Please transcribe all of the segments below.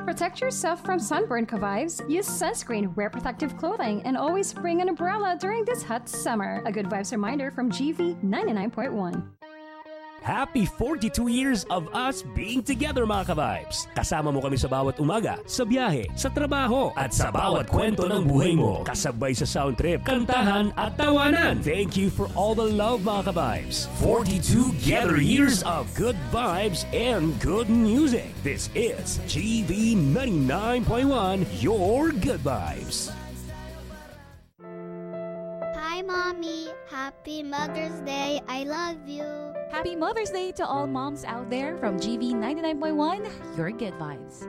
protect yourself from sunburn, ka-vibes, use sunscreen, wear protective clothing, and always bring an umbrella during this hot summer. A good vibes reminder from GV 99.1. Happy 42 years of us being together, mga ka-vibes. Kasama mo kami sa bawat umaga, sa biyahe, sa trabaho, at sa bawat kwento ng buhay mo. Kasabay sa sound trip, kantahan at tawanan. Thank you for all the love, mga ka-vibes. 42 together years of good vibes and good music. This is GV 99.1, your good vibes. Hi, Mommy. Happy Mother's Day. I love you. Happy Mother's Day to all moms out there from GV 99.1, your good vibes.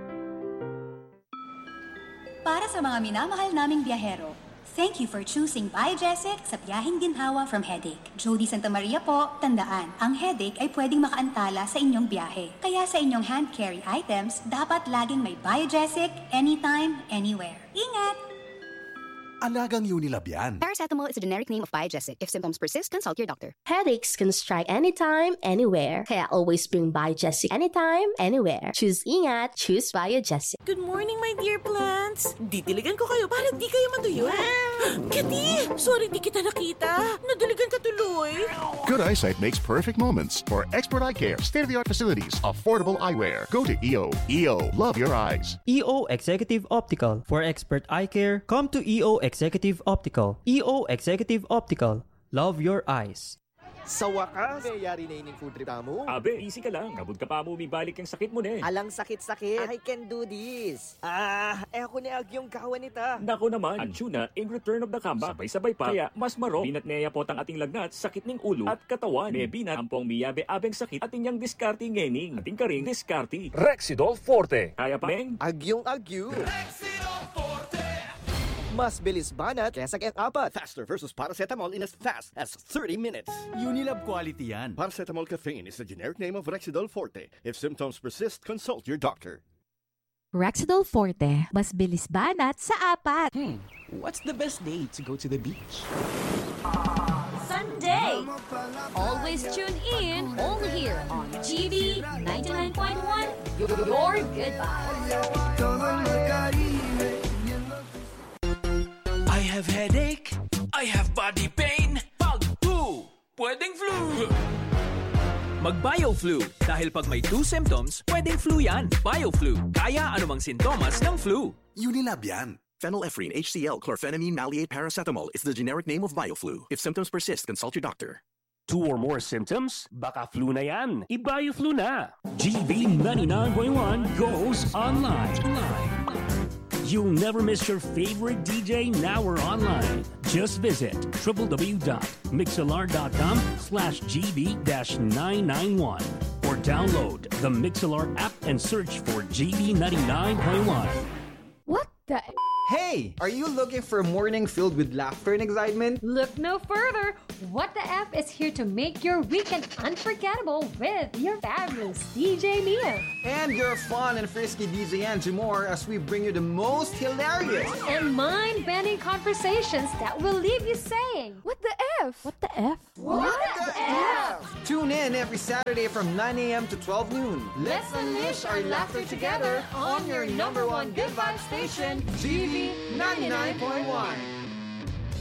Para sa mga minamahal naming biyahero, thank you for choosing Biogesic sa biyaheng ginhawa from headache. Jody Santa Maria po, tandaan, ang headache ay pwedeng makaantala sa inyong biyahe. Kaya sa inyong hand carry items, dapat laging may Biogesic, anytime, anywhere. Ingat! Alagang Unilab yan. Paracetamol is a generic name of Biogesic. If symptoms persist, consult your doctor. Headaches can strike anytime, anywhere. Kaya always bring Biogesic anytime, anywhere. Choose ingat, choose Biogesic. Good morning, my dear plants. Didiligan ko kayo para di kayo matuyo. Kitty, sorry di kita nakita. Nadiligan ka tuloy. Good eyesight makes perfect moments. For expert eye care, state-of-the-art facilities, affordable eyewear. Go to EO. EO, love your eyes. EO Executive Optical. For expert eye care, come to EO Executive Optical. EO Executive Optical. Love your eyes. Sa wakas, yari na ining food trip mo. Abe, easy ka lang. Kabud ka pa mo umibalik yung sakit mo na eh. Alang sakit-sakit. I can do this. Ako ni Agyong kawan nita. Nako naman, ang tuna in return of the comeback. Sabay-sabay pa. Kaya mas maro, binat neya po ang ating lagnat, sakit ng ulo at katawan. May binat ang pong miyabe-abeng sakit at inyang diskarte ngening. Ating karing diskarte. Rexidol Forte. Kaya pa, Meng? Agyong Agyo. Rexidol Forte. Mas bilis banat kesa kaya-apat. Faster versus paracetamol in as fast as 30 minutes. Unilab quality yan. Paracetamol caffeine is the generic name of Rexidol Forte. If symptoms persist, consult your doctor. Rexidol Forte, mas bilis banat sa apat. What's the best day to go to the beach? Sunday! Always tune in, only here on GV 99.1, your good vibes. I have headache, I have body pain, pag flu, pwedeng flu. Mag-BioFlu, dahil pag may 2 symptoms, pwedeng flu yan. BioFlu, kaya anumang sintomas ng flu. Unilab yan. Phenylephrine, HCl, chlorphenamine, maleate, paracetamol is the generic name of BioFlu. If symptoms persist, consult your doctor. 2 or more symptoms? Baka flu na yan. I-BioFlu na. GV 99.1 goes online. You'll never miss your favorite DJ now or online. Just visit www.mixlr.com/gb-991 or download the Mixlr app and search for GV 99.1. What the? Hey! Are you looking for a morning filled with laughter and excitement? Look no further! What the F is here to make your weekend unforgettable with your fabulous DJ Mia. And your fun and frisky DJ Angie Moore as we bring you the most hilarious and mind-bending conversations that will leave you saying, What the F? What the F? What the F? Tune in every Saturday from 9 a.m. to 12 noon. Let's unleash our laughter together on your #1 good vibe station, GV 99.1.